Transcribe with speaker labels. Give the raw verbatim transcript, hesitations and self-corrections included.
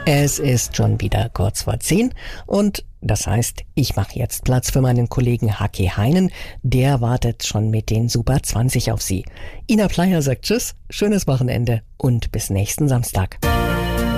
Speaker 1: Es ist schon wieder kurz vor zehn und das heißt, ich mache jetzt Platz für meinen Kollegen Haki Heinen. Der wartet schon mit den Super zwanzig auf Sie. Ina Pleier sagt Tschüss, schönes Wochenende und bis nächsten Samstag.